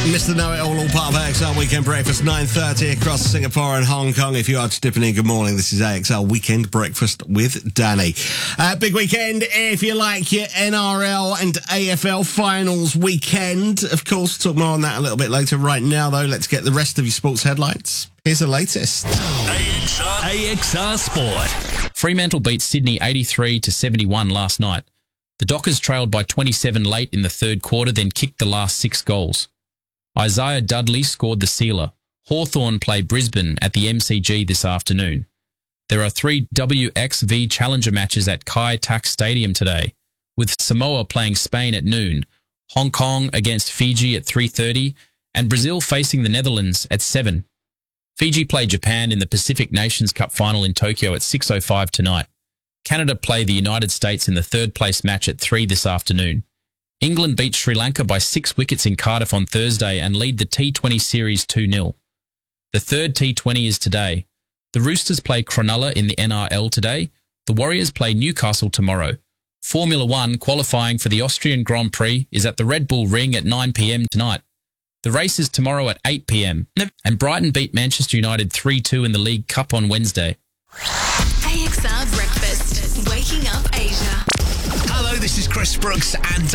Mr. Know-It-All, all part of AXL Weekend Breakfast, 9:30 across Singapore and Hong Kong. If you are just dipping in, good morning. This is AXL Weekend Breakfast with Danny. Big weekend, if you like your NRL and AFL finals weekend. Of course, talk more on that a little bit later. Right now, though, let's get the rest of your sports headlines. Here's the latest. AXR Sport. Fremantle beat Sydney 83-71 last night. The Dockers trailed by 27 late in the third quarter, then kicked the last 6 goals. Isaiah Dudley scored the sealer. Hawthorn play Brisbane at the MCG this afternoon. There are 3 WXV Challenger matches at Kai Tak Stadium today, with Samoa playing Spain at noon, Hong Kong against Fiji at 3:30, and Brazil facing the Netherlands at 7. Fiji play Japan in the Pacific Nations Cup final in Tokyo at 6:05 tonight. Canada play the United States in the third-place match at 3 this afternoon. England beat Sri Lanka by 6 wickets in Cardiff on Thursday and lead the T20 series 2-0. The third T20 is today. The Roosters play Cronulla in the NRL today. The Warriors play Newcastle tomorrow. Formula 1 qualifying for the Austrian Grand Prix is at the Red Bull Ring at 9 p.m. tonight. The race is tomorrow at 8 p.m. And Brighton beat Manchester United 3-2 in the League Cup on Wednesday. AXR Breakfast, waking up Asia. Hello, this is Chris Brooks and